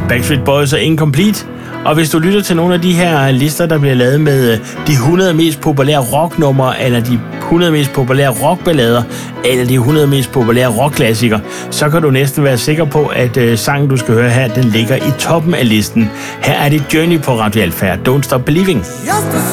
Backstreet Boys og Incomplete. Og hvis du lytter til nogle af de her lister, der bliver lavet med de 100 mest populære rocknumre, eller de 100 mest populære rockballader, eller de 100 mest populære rockklassikere, så kan du næsten være sikker på, at sangen, du skal høre her, den ligger i toppen af listen. Her er det Journey på Radio Alfa. Don't Stop Believing.